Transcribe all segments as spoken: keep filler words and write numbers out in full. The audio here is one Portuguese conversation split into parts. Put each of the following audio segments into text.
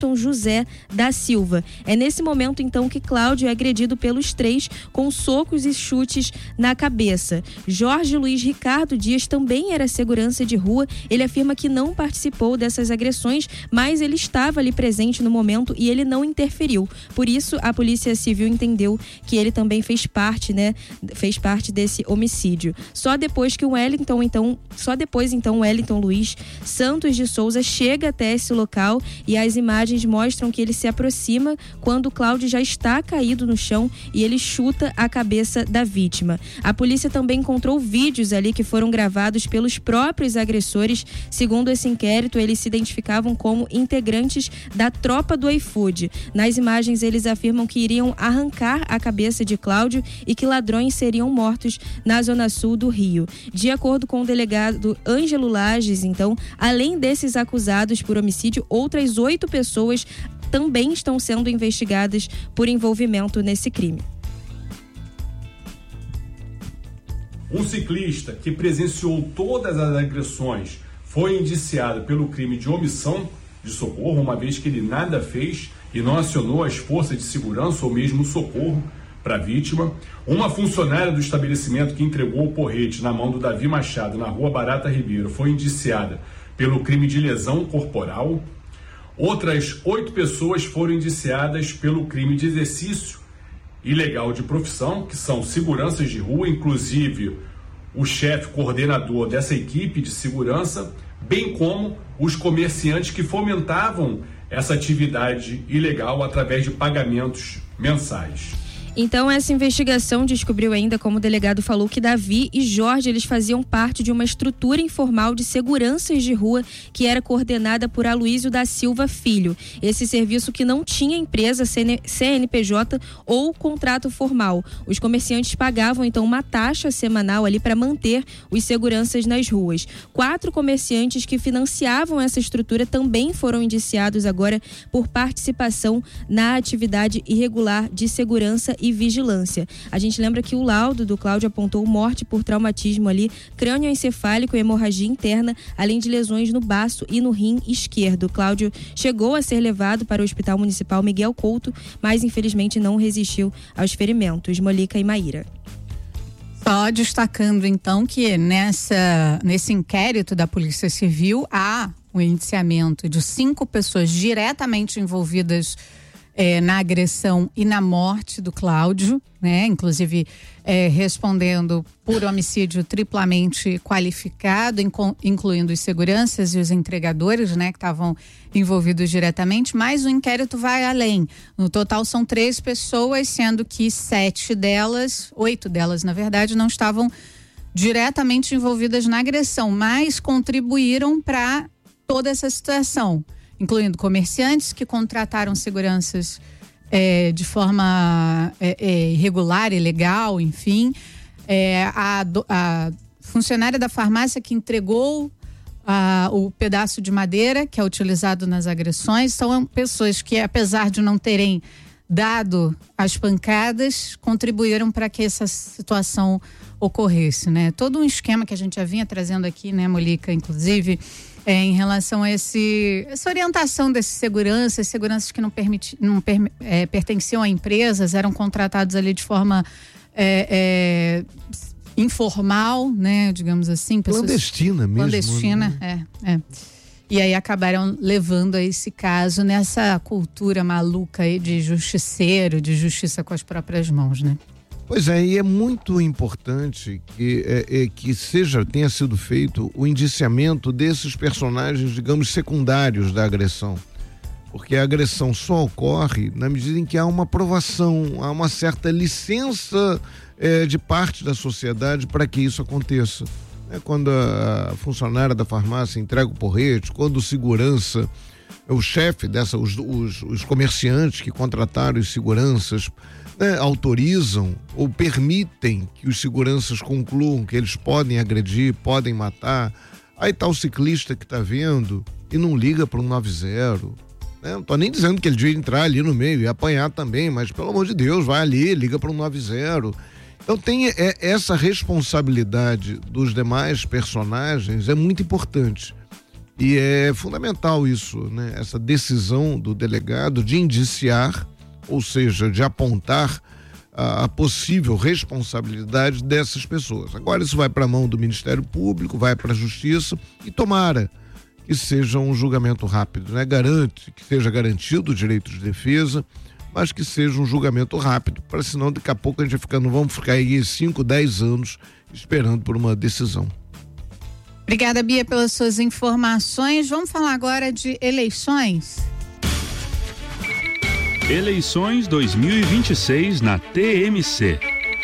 Wellington José da Silva. É nesse momento, então, que Cláudio é agredido pelos três com socos e chutes na cabeça. Jorge Luiz Ricardo Dias também era segurança de rua. Ele afirma que não participou dessas agressões, mas ele estava ali presente no momento e ele não interferiu. Por isso, a Polícia Civil entendeu que ele também fez parte, né, fez parte desse homicídio. Só depois que o Wellington, então, só depois, então, o Wellington Luiz Santos de Souza chega até esse local e as imagens mostram que ele se aproxima quando o Cláudio já está caído no chão e ele chuta a cabeça da vítima. A polícia também encontrou vídeos ali que foram gravados pelos próprios agressores. Segundo esse inquérito, eles se identificavam como integrantes da tropa do iFood. Nas imagens, eles afirmam que iriam arrancar a cabeça de Cláudio e que ladrões seriam mortos na zona sul do Rio. De acordo com o delegado Ângelo Lages, então, além desses acusados por homicídio, outras oito pessoas também estão sendo investigadas por envolvimento nesse crime. Um ciclista que presenciou todas as agressões foi indiciado pelo crime de omissão de socorro, uma vez que ele nada fez e não acionou as forças de segurança ou mesmo socorro para a vítima. Uma funcionária do estabelecimento que entregou o porrete na mão do Davi Machado na rua Barata Ribeiro foi indiciada pelo crime de lesão corporal. Outras oito pessoas foram indiciadas pelo crime de exercício ilegal de profissão, que são seguranças de rua, inclusive o chefe coordenador dessa equipe de segurança, bem como os comerciantes que fomentavam essa atividade ilegal através de pagamentos mensais. Então, essa investigação descobriu ainda, como o delegado falou, que Davi e Jorge, eles faziam parte de uma estrutura informal de seguranças de rua que era coordenada por Aloísio da Silva Filho. Esse serviço que não tinha empresa, C N P J ou contrato formal. Os comerciantes pagavam, então, uma taxa semanal ali para manter os seguranças nas ruas. Quatro comerciantes que financiavam essa estrutura também foram indiciados agora por participação na atividade irregular de segurança e vigilância. A gente lembra que o laudo do Cláudio apontou morte por traumatismo ali, crânioencefálico e hemorragia interna, além de lesões no baço e no rim esquerdo. Cláudio chegou a ser levado para o Hospital Municipal Miguel Couto, mas infelizmente não resistiu aos ferimentos. Molica e Maíra. Só destacando então que nessa, nesse inquérito da Polícia Civil há o indiciamento de cinco pessoas diretamente envolvidas É, na agressão e na morte do Cláudio, né? Inclusive é, respondendo por homicídio triplamente qualificado, inclu- incluindo os seguranças e os entregadores, né? Que estavam envolvidos diretamente, mas o inquérito vai além. No total são três pessoas, sendo que sete delas, oito delas na verdade, não estavam diretamente envolvidas na agressão, mas contribuíram para toda essa situação, incluindo comerciantes que contrataram seguranças é, de forma é, é, irregular, ilegal, enfim. É, a, a funcionária da farmácia que entregou a, o pedaço de madeira que é utilizado nas agressões. São pessoas que, apesar de não terem dado as pancadas, contribuíram para que essa situação ocorresse, né? Todo um esquema que a gente já vinha trazendo aqui, né, Molica, inclusive, É, em relação a esse, essa orientação desses seguranças, seguranças que não, permiti, não per, é, pertenciam a empresas, eram contratados ali de forma é, é, informal, né, digamos assim. Pessoas, clandestina mesmo. Clandestina, né? é, é. E aí acabaram levando a esse caso nessa cultura maluca aí de justiceiro, de justiça com as próprias mãos, né? Pois é, e é muito importante que, é, é, que seja, tenha sido feito o indiciamento desses personagens, digamos, secundários da agressão. Porque a agressão só ocorre na medida em que há uma aprovação, há uma certa licença é, de parte da sociedade para que isso aconteça. É quando a funcionária da farmácia entrega o porrete, quando o segurança, o chefe dessa, os, os, os comerciantes que contrataram os seguranças, né, autorizam ou permitem que os seguranças concluam que eles podem agredir, podem matar. Aí tá o ciclista que tá vendo e não liga para um nove zero. Né? Não tô nem dizendo que ele devia entrar ali no meio e apanhar também, mas pelo amor de Deus, vai ali, liga para um nove zero. Então tem é, essa responsabilidade dos demais personagens é muito importante. E é fundamental isso, né? Essa decisão do delegado de indiciar, ou seja, de apontar a, a possível responsabilidade dessas pessoas. Agora isso vai para a mão do Ministério Público, vai para a Justiça e tomara que seja um julgamento rápido, né? Garante que seja garantido o direito de defesa, mas que seja um julgamento rápido, para senão daqui a pouco a gente vai ficando, vamos ficar aí cinco, dez anos esperando por uma decisão. Obrigada, Bia, pelas suas informações. Vamos falar agora de eleições. Eleições dois mil e vinte e seis na T M C.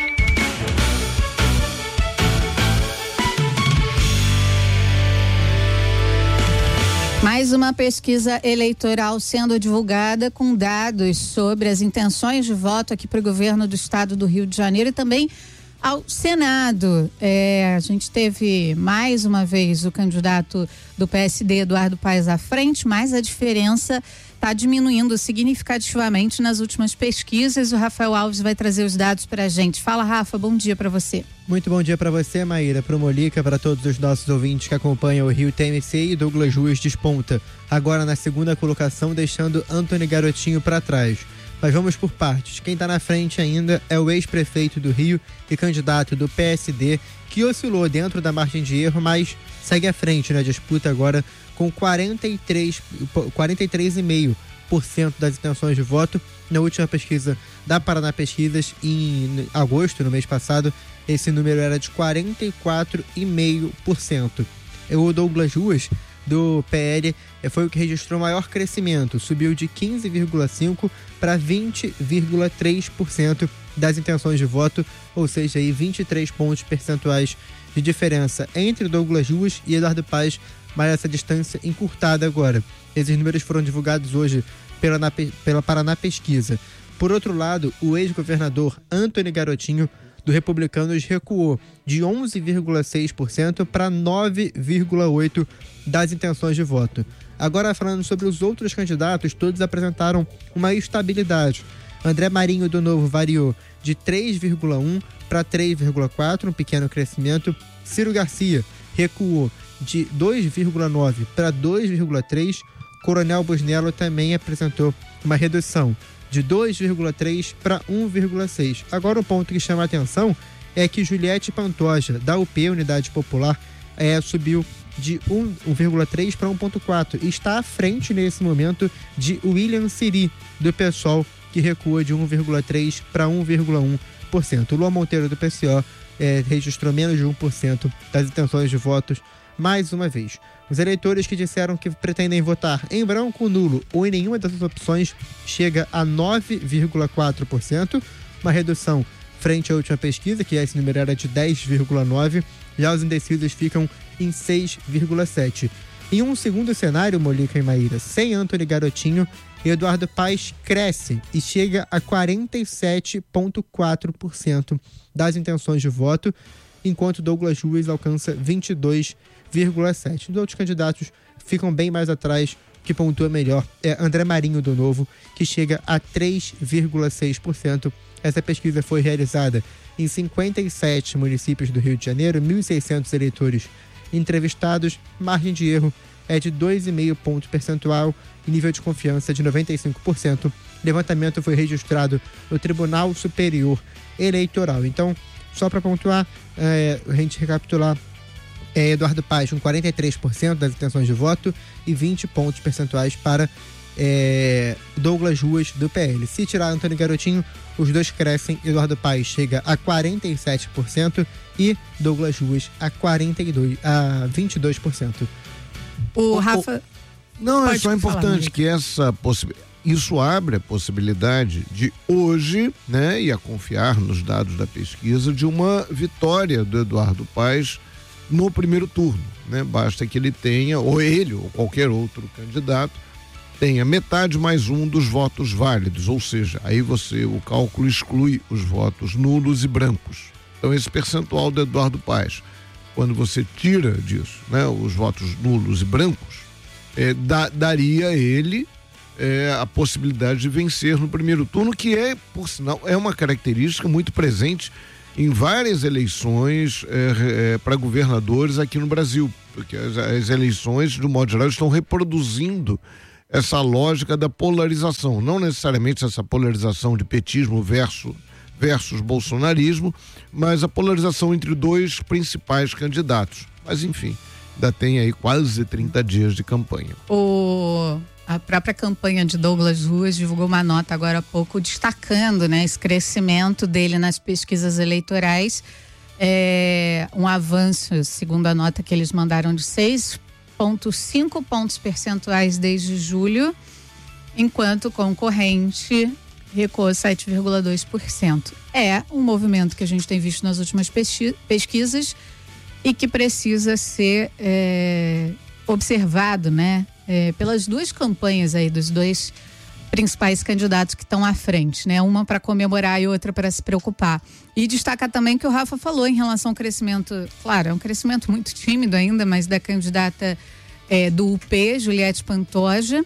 Mais uma pesquisa eleitoral sendo divulgada com dados sobre as intenções de voto aqui para o governo do estado do Rio de Janeiro e também ao Senado. É, a gente teve mais uma vez o candidato do P S D, Eduardo Paes, à frente, mas a diferença está diminuindo significativamente nas últimas pesquisas. O Rafael Alves vai trazer os dados para a gente. Fala, Rafa, bom dia para você. Muito bom dia para você, Maíra, para o Molica, para todos os nossos ouvintes que acompanham o Rio T M C. E Douglas Ruas desponta agora na segunda colocação, deixando Antony Garotinho para trás. Mas vamos por partes. Quem está na frente ainda é o ex-prefeito do Rio e candidato do P S D, que oscilou dentro da margem de erro, mas segue à frente na disputa agora com quarenta e três vírgula cinco por cento das intenções de voto. Na última pesquisa da Paraná Pesquisas, em agosto, no mês passado, esse número era de quarenta e quatro vírgula cinco por cento. O Douglas Ruas, do P L, foi o que registrou maior crescimento, subiu de quinze vírgula cinco por cento para vinte vírgula três por cento das intenções de voto, ou seja, aí vinte e três pontos percentuais de diferença entre Douglas Ruas e Eduardo Paes, mas essa distância encurtada agora. Esses números foram divulgados hoje pela, pela Paraná Pesquisa. Por outro lado, o ex-governador Antony Garotinho, do Republicanos, recuou de onze vírgula seis por cento para nove vírgula oito por cento das intenções de voto. Agora, falando sobre os outros candidatos, todos apresentaram uma estabilidade. André Marinho, do Novo, variou de três vírgula um para três vírgula quatro, um pequeno crescimento. Ciro Garcia recuou de dois vírgula nove para dois vírgula três. Coronel Busnello também apresentou uma redução de dois vírgula três para um vírgula seis. Agora, o ponto que chama a atenção é que Juliette Pantoja, da U P, Unidade Popular, é, subiu de um vírgula três para um vírgula quatro e está à frente nesse momento de William Siri, do PSOL, que recua de um vírgula três para um vírgula um por cento. O Luan Monteiro, do P C O, é, registrou menos de um por cento das intenções de votos mais uma vez. Os eleitores que disseram que pretendem votar em branco, nulo ou em nenhuma dessas opções chega a nove vírgula quatro por cento, uma redução frente à última pesquisa, que esse número era de dez vírgula nove por cento. Já os indecisos ficam em seis vírgula sete por cento. Em um segundo cenário, Molica e Maíra, sem Antony Garotinho, Eduardo Paes cresce e chega a quarenta e sete vírgula quatro por cento das intenções de voto, enquanto Douglas Ruas alcança vinte e dois vírgula sete por cento. Os outros candidatos ficam bem mais atrás. Que pontua melhor é André Marinho, do Novo, que chega a três vírgula seis por cento. Essa pesquisa foi realizada em cinquenta e sete municípios do Rio de Janeiro, mil e seiscentos eleitores entrevistados. Margem de erro é de dois vírgula cinco ponto percentual e nível de confiança de noventa e cinco por cento. Levantamento foi registrado no Tribunal Superior Eleitoral. Então, só para pontuar, é, a gente recapitular, é Eduardo Paes com quarenta e três por cento das intenções de voto e vinte pontos percentuais para é, Douglas Ruas, do P L. Se tirar Antony Garotinho, os dois crescem. Eduardo Paes chega a quarenta e sete por cento e Douglas Ruas a, quarenta e dois por cento, a vinte e dois por cento. O Rafa... Não, Pode é só importante falar, que essa possibilidade, isso abre a possibilidade de hoje, né, e a confiar nos dados da pesquisa, de uma vitória do Eduardo Paes no primeiro turno, né? Basta que ele tenha, ou ele, ou qualquer outro candidato, tenha metade mais um dos votos válidos, ou seja, aí você, o cálculo exclui os votos nulos e brancos. Então esse percentual do Eduardo Paes, quando você tira disso, né, os votos nulos e brancos, é, da, daria a ele é, a possibilidade de vencer no primeiro turno, que é, por sinal, é uma característica muito presente em várias eleições é, é, para governadores aqui no Brasil. porque as, as eleições, de um modo geral, estão reproduzindo essa lógica da polarização, não necessariamente essa polarização de petismo versus, versus bolsonarismo, mas a polarização entre dois principais candidatos. Mas, enfim, ainda tem aí quase trinta dias de campanha. O... A própria campanha de Douglas Ruas divulgou uma nota agora há pouco destacando, né, esse crescimento dele nas pesquisas eleitorais. É um avanço, segundo a nota que eles mandaram, de seis vírgula cinco pontos percentuais desde julho, enquanto o concorrente recuou sete vírgula dois por cento. É um movimento que a gente tem visto nas últimas pesquisas e que precisa ser é, observado, né? É, pelas duas campanhas aí dos dois principais candidatos que estão à frente, né? Uma para comemorar e outra para se preocupar. E destaca também que o Rafa falou em relação ao crescimento, claro, é um crescimento muito tímido ainda, mas da candidata é, do U P, Juliette Pantoja,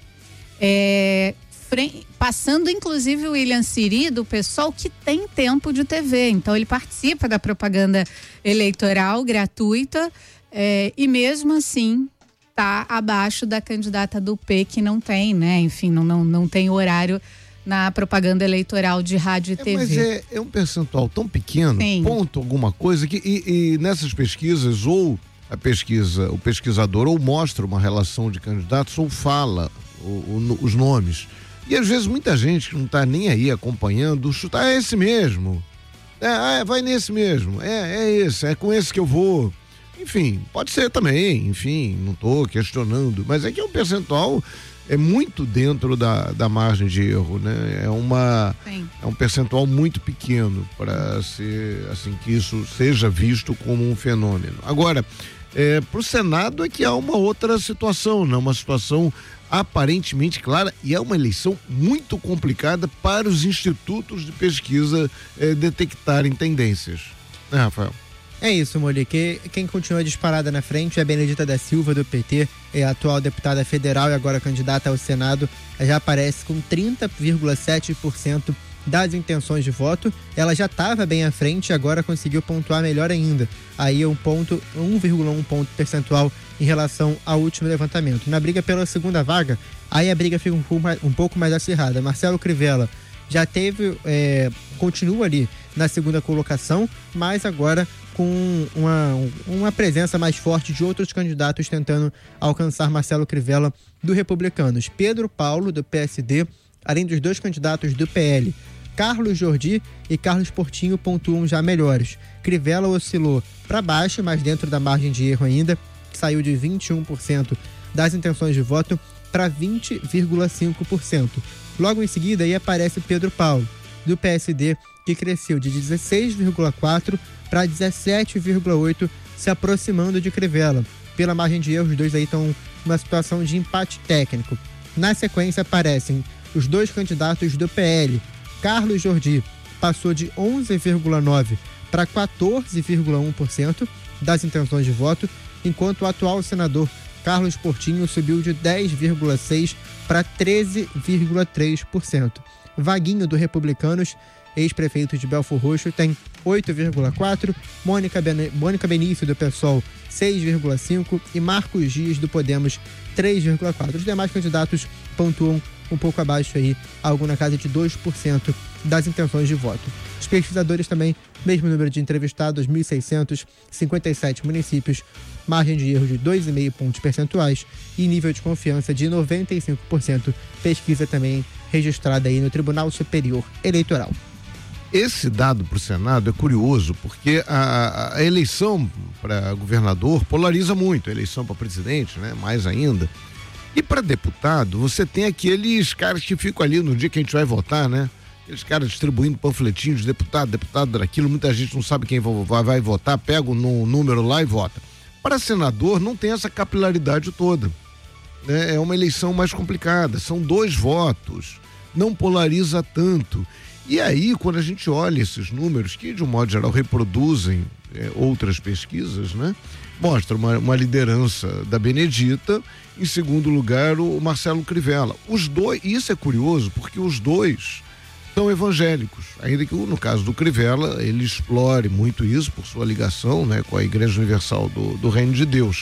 é, frente, passando inclusive o William Siri, do PSOL, que tem tempo de T V. Então ele participa da propaganda eleitoral gratuita é, e mesmo assim está abaixo da candidata do P, que não tem, né? Enfim, não, não, não tem horário na propaganda eleitoral de rádio e T V. É, mas é, é um percentual tão pequeno, Sim. ponto alguma coisa, que e, e nessas pesquisas, ou a pesquisa, o pesquisador ou mostra uma relação de candidatos ou fala o, o, os nomes. E às vezes muita gente que não está nem aí acompanhando, chuta, ah, é esse mesmo. É, ah, vai nesse mesmo. É, é esse, é com esse que eu vou. Enfim, pode ser também, enfim, não estou questionando, mas é que é um percentual é muito dentro da, da margem de erro, né? É uma Sim. é um percentual muito pequeno para ser assim que isso seja visto como um fenômeno. Agora, é, para o Senado é que há uma outra situação, né? Uma situação aparentemente clara, e é uma eleição muito complicada para os institutos de pesquisa é, detectarem tendências. Né, Rafael? É isso, Molique. Quem continua disparada na frente é a Benedita da Silva, do P T, é a atual deputada federal e agora candidata ao Senado. Ela já aparece com trinta vírgula sete por cento das intenções de voto. Ela já estava bem à frente e agora conseguiu pontuar melhor ainda. Aí é um ponto, um vírgula um ponto percentual em relação ao último levantamento. Na briga pela segunda vaga, aí a briga fica um pouco mais, um pouco mais acirrada. Marcelo Crivella já teve, é, continua ali na segunda colocação, mas agora com uma, uma presença mais forte de outros candidatos tentando alcançar Marcelo Crivella do Republicanos. Pedro Paulo, do P S D, além dos dois candidatos do P L, Carlos Jordi e Carlos Portinho, pontuam já melhores. Crivella oscilou para baixo, mas dentro da margem de erro ainda, saiu de vinte e um por cento das intenções de voto para vinte vírgula cinco por cento. Logo em seguida, aí aparece Pedro Paulo, do P S D, que cresceu de dezesseis vírgula quatro por cento para dezessete vírgula oito por cento, se aproximando de Crivella. Pela margem de erro, os dois aí estão numa situação de empate técnico. Na sequência, aparecem os dois candidatos do P L. Carlos Jordi passou de onze vírgula nove por cento para quatorze vírgula um por cento das intenções de voto, enquanto o atual senador Carlos Portinho subiu de dez vírgula seis por cento para treze vírgula três por cento. Vaguinho, do Republicanos, ex-prefeito de Belfor Roxo, tem oito vírgula quatro por cento, Mônica, ben... Mônica Benício, do PSOL, seis vírgula cinco por cento e Marcos Dias, do Podemos, três vírgula quatro por cento. Os demais candidatos pontuam um pouco abaixo aí, algo na casa de dois por cento das intenções de voto. Os pesquisadores também, mesmo número de entrevistados, mil seiscentos e cinquenta e sete municípios, margem de erro de dois vírgula cinco pontos percentuais e nível de confiança de noventa e cinco por cento. Pesquisa também registrada aí no Tribunal Superior Eleitoral. Esse dado para o Senado é curioso, porque a, a eleição para governador polariza muito, a eleição para presidente, né? Mais ainda. E para deputado, você tem aqueles caras que ficam ali no dia que a gente vai votar, né? Aqueles caras distribuindo panfletinhos de deputado, deputado daquilo, muita gente não sabe quem vai, vai votar, pega o número lá e vota. Para senador não tem essa capilaridade toda, né? É uma eleição mais complicada, são dois votos, não polariza tanto. E aí, quando a gente olha esses números, que de um modo geral reproduzem é, outras pesquisas, né? Mostra uma, uma liderança da Benedita, em segundo lugar o Marcelo Crivella. Os dois, e isso é curioso, porque os dois são evangélicos, ainda que no caso do Crivella, ele explore muito isso por sua ligação, né, com a Igreja Universal do, do Reino de Deus.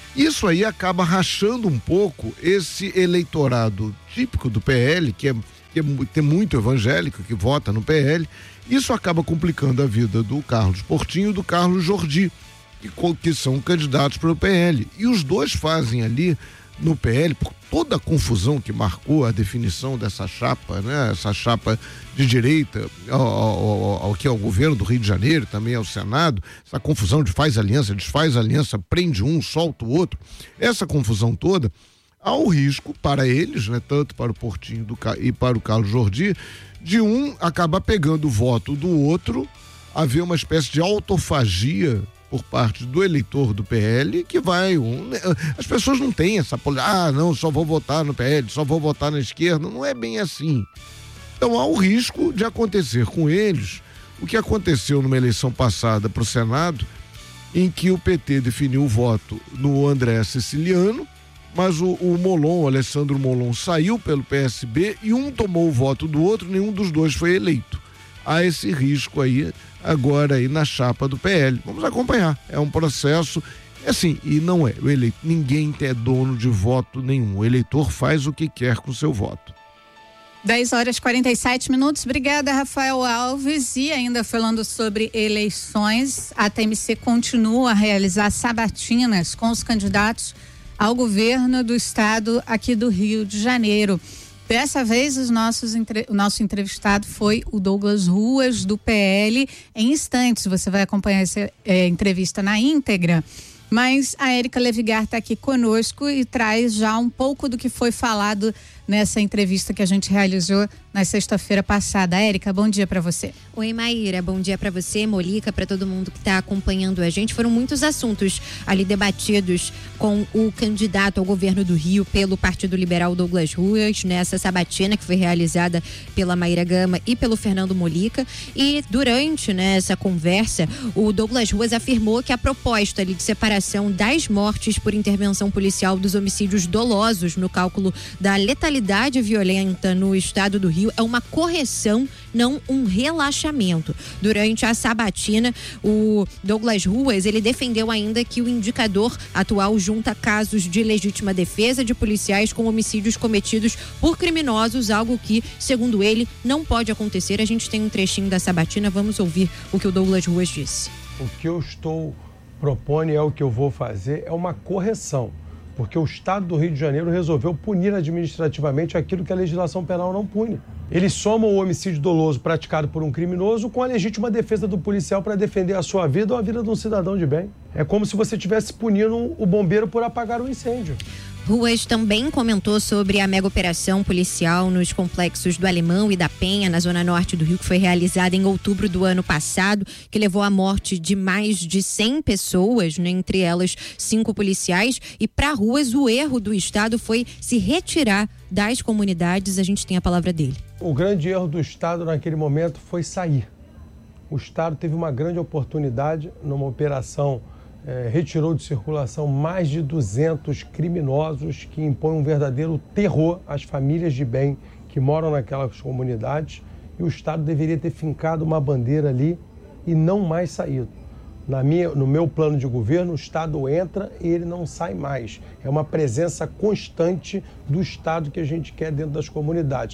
Isso aí acaba rachando um pouco esse eleitorado típico do P L, que é, que é tem muito evangélico que vota no P L. Isso acaba complicando a vida do Carlos Portinho e do Carlos Jordi, que, que são candidatos para o P L. E os dois fazem ali no P L, por toda a confusão que marcou a definição dessa chapa, né? Essa chapa de direita ao, ao, ao, que é o governo do Rio de Janeiro, também ao Senado, essa confusão de faz aliança, desfaz aliança, prende um, solta o outro, essa confusão toda, há o risco para eles, né? Tanto para o Portinho do, e para o Carlos Jordi, de um acabar pegando o voto do outro, haver uma espécie de autofagia por parte do eleitor do P L, que vai, um, as pessoas não têm essa, ah, não, só vou votar no P L, só vou votar na esquerda, não é bem assim. Então há o risco de acontecer com eles o que aconteceu numa eleição passada para o Senado, em que o P T definiu o voto no André Siciliano, mas o, o Molon, o Alessandro Molon, saiu pelo P S B e um tomou o voto do outro, nenhum dos dois foi eleito. Há esse risco aí agora aí na chapa do P L. Vamos acompanhar. É um processo, assim, e não é. O eleito, ninguém é dono de voto nenhum. O eleitor faz o que quer com o seu voto. dez horas e quarenta e sete minutos. Obrigada, Rafael Alves. E ainda falando sobre eleições, a T M C continua a realizar sabatinas com os candidatos ao governo do estado aqui do Rio de Janeiro. Dessa vez, os nossos, o nosso entrevistado foi o Douglas Ruas, do P L. Em instantes, você vai acompanhar essa é, entrevista na íntegra. Mas a Érica Levigar está aqui conosco e traz já um pouco do que foi falado nessa entrevista que a gente realizou na sexta-feira passada. Érica, bom dia para você. Oi, Maíra, bom dia para você, Molica, para todo mundo que está acompanhando a gente. Foram muitos assuntos ali debatidos com o candidato ao governo do Rio pelo Partido Liberal, Douglas Ruas, nessa sabatina que foi realizada pela Maíra Gama e pelo Fernando Molica. E durante, né, essa conversa, o Douglas Ruas afirmou que a proposta ali de separação das mortes por intervenção policial dos homicídios dolosos no cálculo da letalidade violenta no estado do Rio é uma correção, não um relaxamento. Durante a sabatina, o Douglas Ruas, ele defendeu ainda que o indicador atual junta casos de legítima defesa de policiais com homicídios cometidos por criminosos, algo que, segundo ele, não pode acontecer. A gente tem um trechinho da sabatina, vamos ouvir o que o Douglas Ruas disse. O que eu estou propondo, é o que eu vou fazer, é uma correção. Porque o Estado do Rio de Janeiro resolveu punir administrativamente aquilo que a legislação penal não pune. Eles somam o homicídio doloso praticado por um criminoso com a legítima defesa do policial para defender a sua vida ou a vida de um cidadão de bem. É como se você estivesse punindo o bombeiro por apagar o incêndio. Ruas também comentou sobre a mega operação policial nos complexos do Alemão e da Penha, na zona norte do Rio, que foi realizada em outubro do ano passado, que levou à morte de mais de cem pessoas, né, entre elas cinco policiais. E para Ruas, o erro do Estado foi se retirar das comunidades. A gente tem a palavra dele. O grande erro do Estado naquele momento foi sair. O Estado teve uma grande oportunidade numa operação. É, retirou de circulação mais de duzentos criminosos que impõem um verdadeiro terror às famílias de bem que moram naquelas comunidades, e o Estado deveria ter fincado uma bandeira ali e não mais saído. Na minha, no meu plano de governo, o Estado entra e ele não sai mais. É uma presença constante do Estado que a gente quer dentro das comunidades.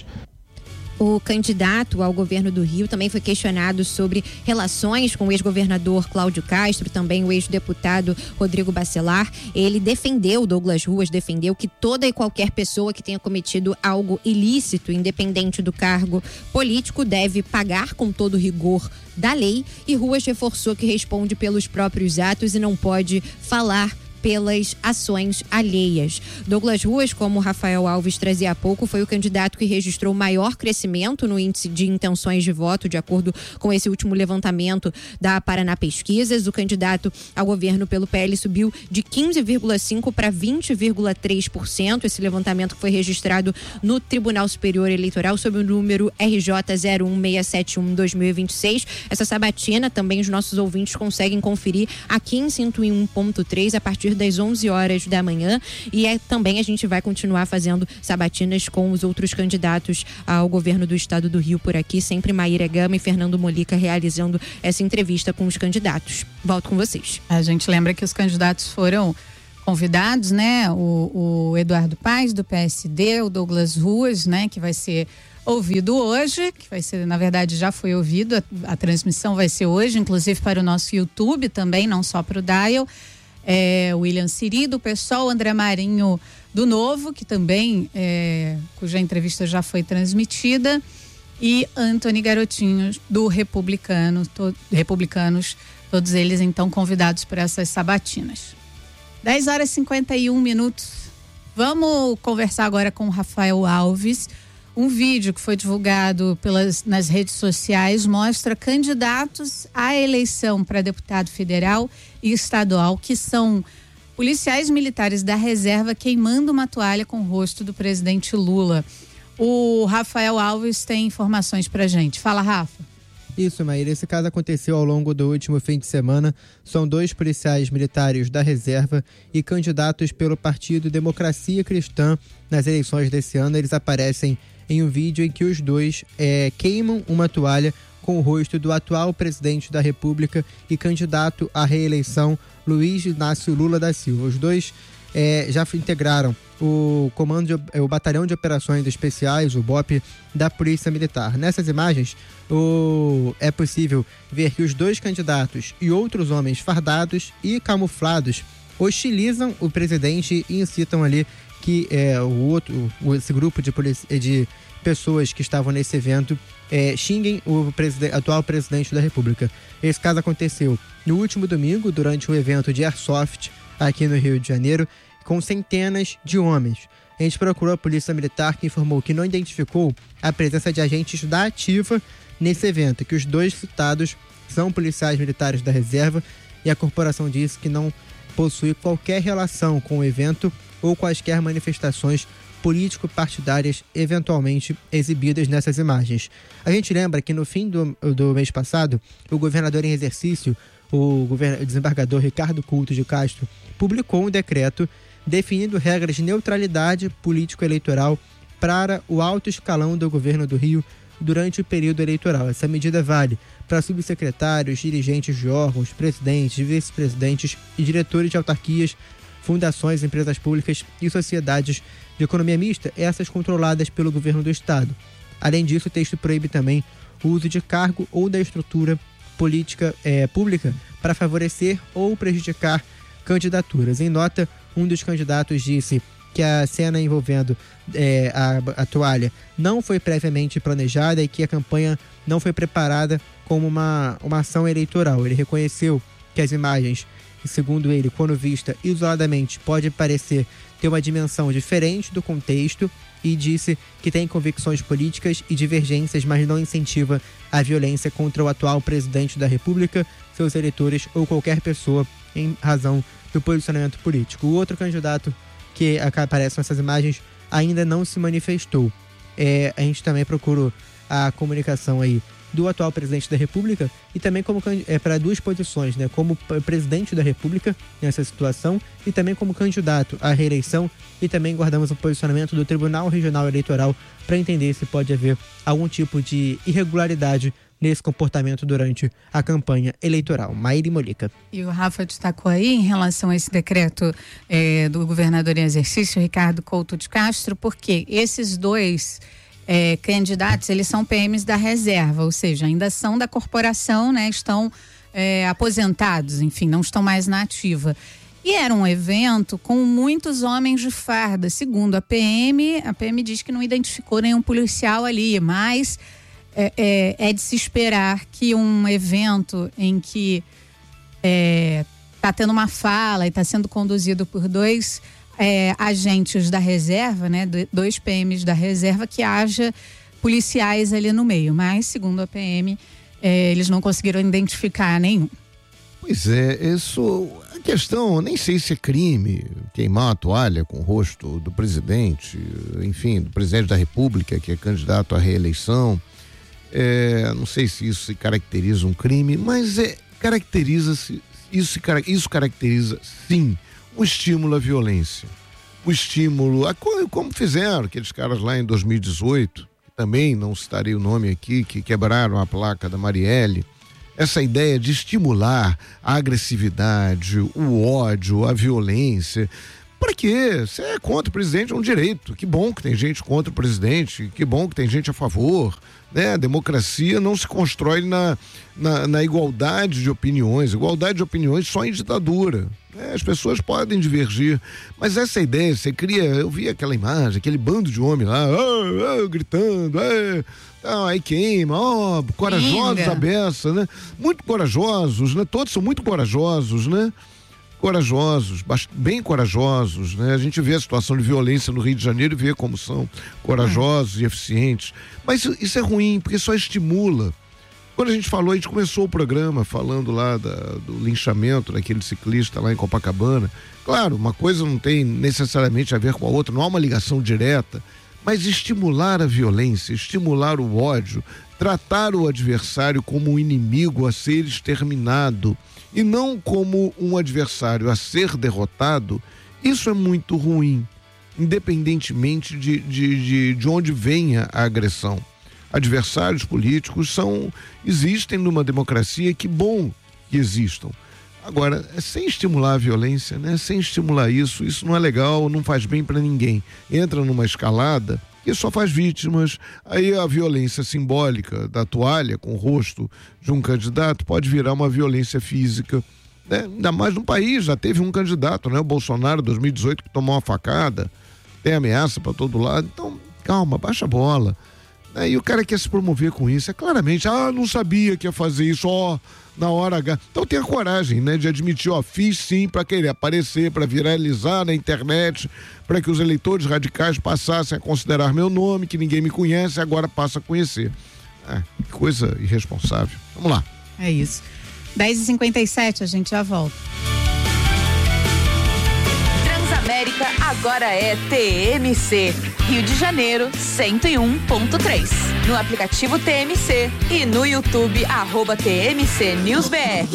O candidato ao governo do Rio também foi questionado sobre relações com o ex-governador Cláudio Castro, também o ex-deputado Rodrigo Bacelar. Ele defendeu, Douglas Ruas defendeu que toda e qualquer pessoa que tenha cometido algo ilícito, independente do cargo político, deve pagar com todo rigor da lei. E Ruas reforçou que responde pelos próprios atos e não pode falar pelas ações alheias. Douglas Ruas, como Rafael Alves trazia há pouco, foi o candidato que registrou maior crescimento no índice de intenções de voto, de acordo com esse último levantamento da Paraná Pesquisas. O candidato ao governo pelo P L subiu de quinze vírgula cinco por cento para vinte vírgula três por cento. Esse levantamento foi registrado no Tribunal Superior Eleitoral sob o número R J zero um seis sete um barra dois mil e vinte e seis. Essa sabatina também os nossos ouvintes conseguem conferir aqui em cento e um ponto três a partir das onze horas da manhã, e é, também a gente vai continuar fazendo sabatinas com os outros candidatos ao governo do estado do Rio por aqui, sempre Maíra Gama e Fernando Molica realizando essa entrevista com os candidatos. Volto com vocês. A gente lembra que os candidatos foram convidados, né? O, o Eduardo Paes, do P S D, o Douglas Ruas, né? Que vai ser ouvido hoje, que vai ser, na verdade, já foi ouvido, a, a transmissão vai ser hoje, inclusive para o nosso YouTube também, não só para o Dial. É, William Siri, do PSOL, André Marinho, do Novo, que também, é, cuja entrevista já foi transmitida, e Antony Garotinho, do Republicano, to, Republicanos, todos eles, então, convidados para essas sabatinas. dez horas e cinquenta e um minutos. Vamos conversar agora com o Rafael Alves. Um vídeo que foi divulgado pelas, nas redes sociais mostra candidatos à eleição para deputado federal e estadual, que são policiais militares da reserva queimando uma toalha com o rosto do presidente Lula. O Rafael Alves tem informações pra gente. Fala, Rafa. Isso, Maíra. Esse caso aconteceu ao longo do último fim de semana. São dois policiais militares da reserva e candidatos pelo Partido Democracia Cristã nas eleições desse ano. Eles aparecem em um vídeo em que os dois é, queimam uma toalha com o rosto do atual presidente da República e candidato à reeleição, Luiz Inácio Lula da Silva. Os dois é, já integraram o comando de, o Batalhão de Operações Especiais, o B O P, da Polícia Militar. Nessas imagens, o, é possível ver que os dois candidatos e outros homens fardados e camuflados hostilizam o presidente e incitam ali que é, o outro, esse grupo de, polici- de pessoas que estavam nesse evento é, xinguem o preside- atual presidente da República. Esse caso aconteceu no último domingo, durante um evento de Airsoft aqui no Rio de Janeiro, com centenas de homens. A gente procurou a Polícia Militar, que informou que não identificou a presença de agentes da Ativa nesse evento, que os dois citados são policiais militares da reserva, e a corporação disse que não possui qualquer relação com o evento ou quaisquer manifestações político-partidárias eventualmente exibidas nessas imagens. A gente lembra que no fim do, do mês passado, o governador em exercício, o, govern... o desembargador Ricardo Couto de Castro, publicou um decreto definindo regras de neutralidade político-eleitoral para o alto escalão do governo do Rio durante o período eleitoral. Essa medida vale para subsecretários, dirigentes de órgãos, presidentes, vice-presidentes e diretores de autarquias, fundações, empresas públicas e sociedades de economia mista, essas controladas pelo governo do estado. Além disso, o texto proíbe também o uso de cargo ou da estrutura política é, pública para favorecer ou prejudicar candidaturas. Em nota, um dos candidatos disse que a cena envolvendo é, a, a toalha não foi previamente planejada e que a campanha não foi preparada como uma, uma ação eleitoral. Ele reconheceu que as imagens, segundo ele, quando vista isoladamente, pode parecer ter uma dimensão diferente do contexto, e disse que tem convicções políticas e divergências, mas não incentiva a violência contra o atual presidente da República, seus eleitores ou qualquer pessoa em razão do posicionamento político. O outro candidato que aparece nessas imagens ainda não se manifestou. É, a gente também procurou a comunicação aí do atual presidente da República e também como é, para duas posições, né? Como presidente da República nessa situação e também como candidato à reeleição, e também guardamos o posicionamento do Tribunal Regional Eleitoral para entender se pode haver algum tipo de irregularidade nesse comportamento durante a campanha eleitoral. Maíra Molica. E o Rafa destacou aí em relação a esse decreto é, do governador em exercício, Ricardo Couto de Castro, porque esses dois É, candidatos, eles são P Ms da reserva, ou seja, ainda são da corporação, né? Estão é, aposentados, enfim, não estão mais na ativa. E era um evento com muitos homens de farda. Segundo a P M, a P M diz que não identificou nenhum policial ali, mas é, é, é de se esperar que um evento em que está é, tendo uma fala e está sendo conduzido por dois É, agentes da reserva, né, dois P Ms da reserva, que haja policiais ali no meio, mas segundo a P M é, eles não conseguiram identificar nenhum. Pois é, isso, a questão, nem sei se é crime queimar a toalha com o rosto do presidente, enfim, do presidente da República, que é candidato à reeleição. É, não sei se isso se caracteriza um crime, mas é, caracteriza-se, isso, isso caracteriza sim o estímulo à violência, o estímulo a como fizeram aqueles caras lá em dois mil e dezoito, que também não citarei o nome aqui, que quebraram a placa da Marielle, essa ideia de estimular a agressividade, o ódio, a violência. Para quê? Você é contra o presidente, é um direito. Que bom que tem gente contra o presidente, que bom que tem gente a favor. Né? A democracia não se constrói na, na, na igualdade de opiniões. Igualdade de opiniões só em ditadura. Né? As pessoas podem divergir, mas essa ideia, você cria, eu vi aquela imagem, aquele bando de homens lá, ah, ah, gritando, ah, ah, aí queima, ó, oh, corajosos a beça, né? Muito corajosos, né? Todos são muito corajosos, né? Corajosos, bem corajosos, né? A gente vê a situação de violência no Rio de Janeiro e vê como são corajosos hum. e eficientes. Mas isso, isso é ruim, porque só estimula. Quando a gente falou, a gente começou o programa falando lá da, do linchamento daquele ciclista lá em Copacabana. Claro, uma coisa não tem necessariamente a ver com a outra, não há uma ligação direta, mas estimular a violência, estimular o ódio, tratar o adversário como um inimigo a ser exterminado e não como um adversário a ser derrotado, isso é muito ruim, independentemente de, de, de, de onde venha a agressão. Adversários políticos são, existem numa democracia, que bom que existam. Agora, sem estimular a violência, né? Sem estimular isso, isso não é legal, não faz bem para ninguém. Entra numa escalada que só faz vítimas. Aí a violência simbólica da toalha com o rosto de um candidato pode virar uma violência física, né? Ainda mais no país, já teve um candidato, né? O Bolsonaro, dois mil e dezoito, que tomou uma facada, tem ameaça para todo lado. Então, calma, baixa a bola. E o cara quer se promover com isso, é claramente, ah, não sabia que ia fazer isso, ó, na hora H. Então tenha coragem, né, de admitir, ó, fiz sim para querer aparecer, para viralizar na internet, para que os eleitores radicais passassem a considerar meu nome, que ninguém me conhece, agora passa a conhecer. É, que coisa irresponsável. Vamos lá. É isso. dez e cinquenta e sete, a gente já volta. Transamérica agora é T M C, Rio de Janeiro cento e um ponto três. No aplicativo T M C e no YouTube, arroba T M C News B R.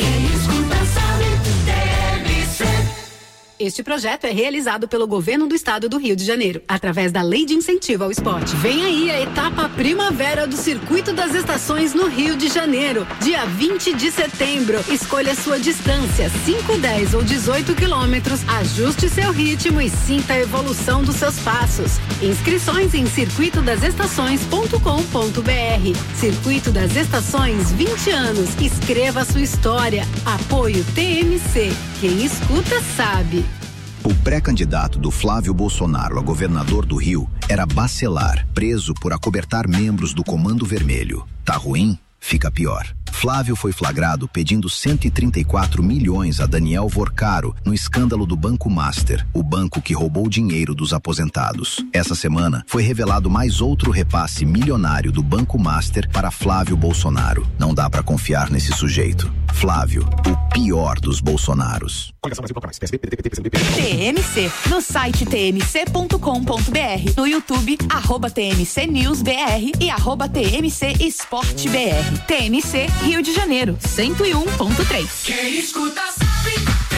Este projeto é realizado pelo Governo do Estado do Rio de Janeiro, através da Lei de Incentivo ao Esporte. Vem aí a etapa Primavera do Circuito das Estações no Rio de Janeiro, dia vinte de setembro. Escolha sua distância, cinco, dez ou dezoito quilômetros, ajuste seu ritmo e sinta a evolução dos seus passos. Inscrições em circuito das estações ponto com ponto B R. Circuito das Estações, vinte anos. Escreva sua história. Apoio T M C. Quem escuta sabe. O pré-candidato do Flávio Bolsonaro a governador do Rio era Bacelar, preso por acobertar membros do Comando Vermelho. Tá ruim? Fica pior. Flávio foi flagrado pedindo cento e trinta e quatro milhões a Daniel Vorcaro no escândalo do Banco Master, o banco que roubou dinheiro dos aposentados. Essa semana foi revelado mais outro repasse milionário do Banco Master para Flávio Bolsonaro. Não dá pra confiar nesse sujeito. Flávio, o pior dos Bolsonaros. T M C, no site T M C ponto com ponto B R, no YouTube, arroba T M C News B R e arroba T M C Esporte B R. T M C Rio de Janeiro, cento e um ponto três. Quem escuta sabe.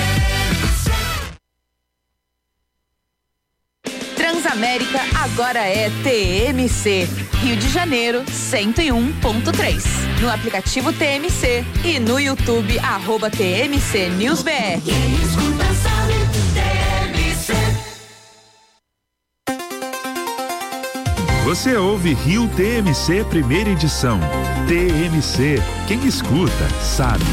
Transamérica agora é T M C, Rio de Janeiro cento e um ponto três. No aplicativo T M C e no YouTube, arroba T M C News B R. Quem escuta sabe. T M C. Você ouve Rio T M C primeira edição. T M C, quem escuta sabe.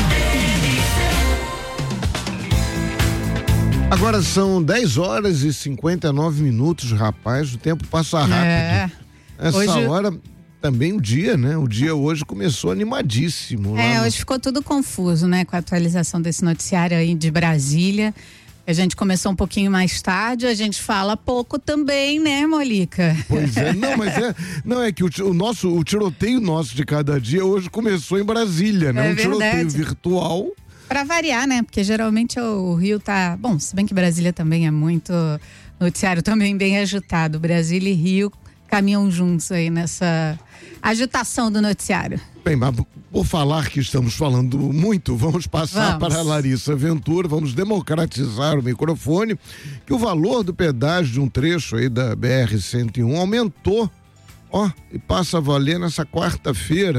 Agora são dez horas e cinquenta e nove minutos, rapaz, o tempo passa rápido. É. Essa Hoje... hora também o dia, né? O dia hoje começou animadíssimo. É, no... hoje ficou tudo confuso, né? Com a atualização desse noticiário aí de Brasília. A gente começou um pouquinho mais tarde, a gente fala pouco também, né, Molica? Pois é, não, mas é, não é que o, o nosso, o tiroteio nosso de cada dia hoje começou em Brasília, né? É um verdade. Tiroteio virtual. Pra variar, né? Porque geralmente o Rio tá, bom, se bem que Brasília também é muito, noticiário também bem agitado, Brasília e Rio caminham juntos aí nessa agitação do noticiário. Bem, mas por falar que estamos falando muito, vamos passar vamos. para a Larissa Ventura, vamos democratizar o microfone, que o valor do pedágio de um trecho aí da B R cento e um aumentou, ó, e passa a valer nessa quarta-feira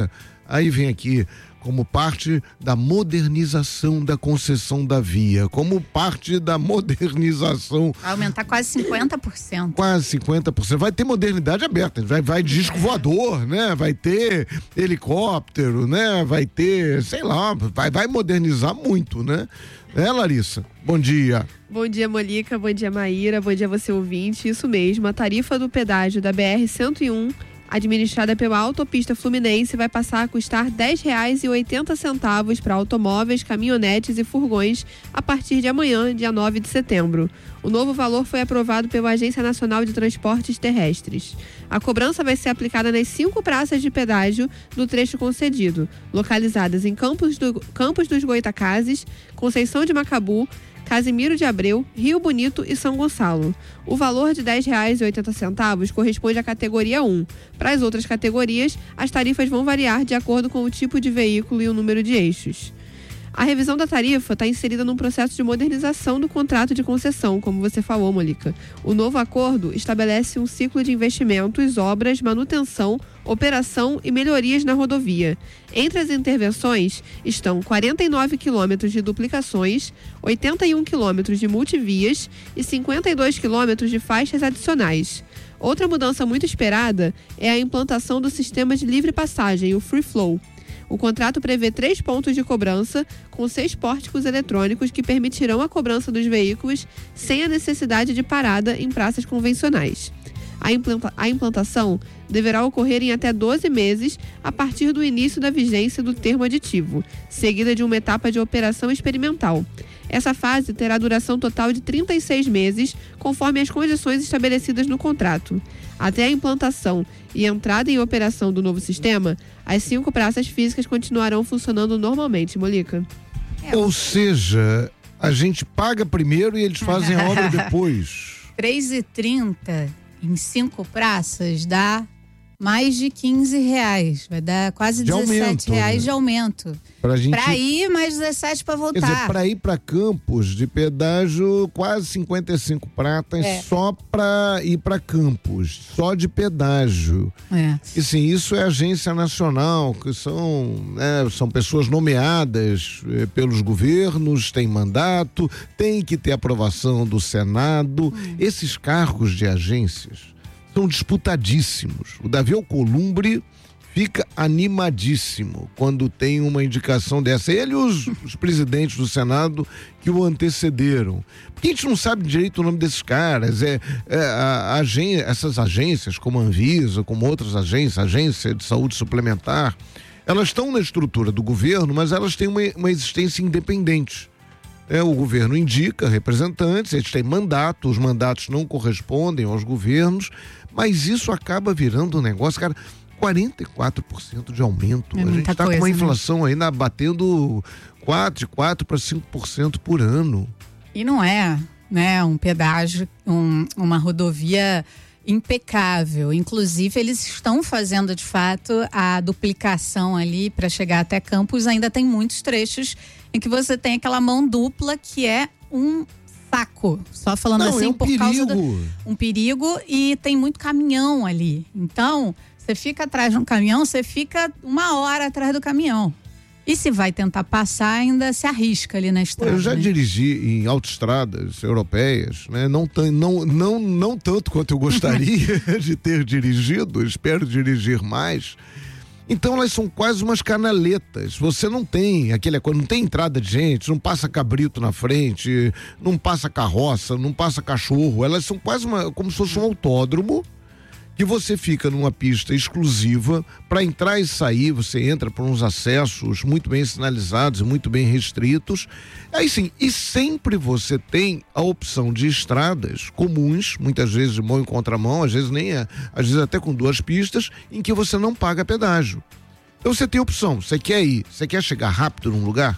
Aí vem aqui como parte da modernização da concessão da via, como parte da modernização. Vai aumentar quase cinquenta por cento. Quase cinquenta por cento. Vai ter modernidade aberta, vai, vai disco voador, né? Vai ter helicóptero, né? Vai ter, sei lá, vai, vai modernizar muito, né? É, Larissa? Bom dia. Bom dia, Molica. Bom dia, Maíra. Bom dia, você ouvinte. Isso mesmo, a tarifa do pedágio da B R cento e um, administrada pela Autopista Fluminense, vai passar a custar dez reais e oitenta centavos para automóveis, caminhonetes e furgões a partir de amanhã, dia nove de setembro. O novo valor foi aprovado pela Agência Nacional de Transportes Terrestres. A cobrança vai ser aplicada nas cinco praças de pedágio do trecho concedido, localizadas em Campos, do, Campos dos Goitacazes, Conceição de Macabu, Casimiro de Abreu, Rio Bonito e São Gonçalo. O valor de dez reais e oitenta centavos corresponde à categoria um. Para as outras categorias, as tarifas vão variar de acordo com o tipo de veículo e o número de eixos. A revisão da tarifa está inserida num processo de modernização do contrato de concessão, como você falou, Molica. O novo acordo estabelece um ciclo de investimentos, obras, manutenção, operação e melhorias na rodovia. Entre as intervenções estão quarenta e nove quilômetros de duplicações, oitenta e um quilômetros de multivias e cinquenta e dois quilômetros de faixas adicionais. Outra mudança muito esperada é a implantação do sistema de livre passagem, o Free Flow. O contrato prevê três pontos de cobrança, com seis pórticos eletrônicos que permitirão a cobrança dos veículos sem a necessidade de parada em praças convencionais. A, implanta- a implantação deverá ocorrer em até doze meses a partir do início da vigência do termo aditivo, seguida de uma etapa de operação experimental. Essa fase terá duração total de trinta e seis meses, conforme as condições estabelecidas no contrato. Até a implantação e entrada em operação do novo sistema, as cinco praças físicas continuarão funcionando normalmente, Molica. É. Ou seja, a gente paga primeiro e eles fazem a obra depois. três reais e trinta centavos em cinco praças dá mais de quinze reais. Vai dar quase De dezessete aumento, reais né? de aumento. Pra gente... Pra ir, mais dezessete pra voltar. Quer dizer, para ir para Campos de pedágio, quase cinquenta e cinco pratas É. só para ir para Campos, só de pedágio. É. E sim, isso é agência nacional, que são, né, são pessoas nomeadas eh, pelos governos, tem mandato, tem que ter aprovação do Senado. Hum. Esses cargos de agências são disputadíssimos. O Davi Alcolumbre fica animadíssimo quando tem uma indicação dessa. Ele e os, os presidentes do Senado que o antecederam. Porque a gente não sabe direito o nome desses caras. É, é a, a agen- essas agências, como a Anvisa, como outras agências, agência de saúde suplementar, elas estão na estrutura do governo, mas elas têm uma, uma existência independente. É, o governo indica representantes, eles têm mandato, os mandatos não correspondem aos governos, mas isso acaba virando um negócio, cara, quarenta e quatro por cento de aumento. É a gente está com uma inflação, né? Ainda batendo quatro, de quatro para cinco por cento por ano. E não é, né, um pedágio, um, uma rodovia impecável. Inclusive, eles estão fazendo, de fato, a duplicação ali para chegar até Campos. Ainda tem muitos trechos em que você tem aquela mão dupla que é um saco. Só falando Não, assim, é um por perigo. causa do um perigo, e tem muito caminhão ali. Então, você fica atrás de um caminhão, você fica uma hora atrás do caminhão. E se vai tentar passar, ainda se arrisca ali na estrada. Eu já né? dirigi em autoestradas europeias, né? Não, tan- não, não, não tanto quanto eu gostaria de ter dirigido, espero dirigir mais. Então elas são quase umas canaletas. Você não tem aquele coisa, não tem entrada de gente, não passa cabrito na frente, não passa carroça, não passa cachorro. Elas são quase uma, como se fosse um autódromo, que você fica numa pista exclusiva para entrar e sair. Você entra por uns acessos muito bem sinalizados e muito bem restritos. Aí sim, e sempre você tem a opção de estradas comuns, muitas vezes de mão em contramão, às vezes nem é, às vezes até com duas pistas, em que você não paga pedágio. Então você tem opção. Você quer ir, você quer chegar rápido num lugar,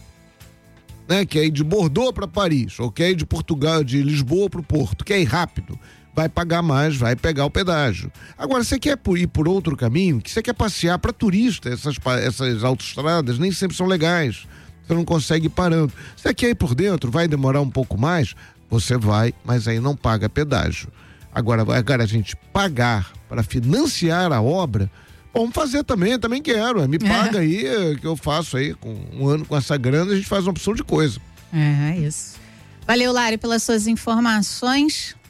né? Quer ir de Bordeaux para Paris, ou quer ir de Portugal, de Lisboa para o Porto, quer ir rápido, vai pagar mais, vai pegar o pedágio. Agora, você quer ir por outro caminho, que você quer passear para turista, essas, essas autoestradas nem sempre são legais, você não consegue ir parando. Você quer ir por dentro, vai demorar um pouco mais, você vai, mas aí não paga pedágio. Agora, agora a gente pagar para financiar a obra, Vamos fazer também, também quero. Me paga é. aí, que eu faço aí. Com um ano com essa grana, a gente faz uma opção de coisa. É, isso. Valeu, Lari, pelas suas informações.